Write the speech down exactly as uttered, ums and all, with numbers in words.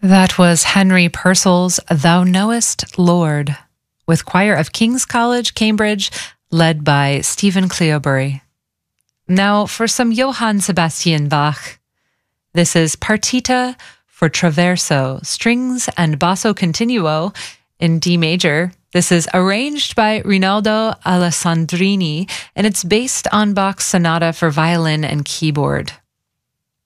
That was Henry Purcell's Thou Knowest, Lord, with choir of King's College, Cambridge, led by Stephen Cleobury. Now for some Johann Sebastian Bach. This is Partita for Traverso, strings and basso continuo in D major. This is arranged by Rinaldo Alessandrini, and it's based on Bach's sonata for violin and keyboard.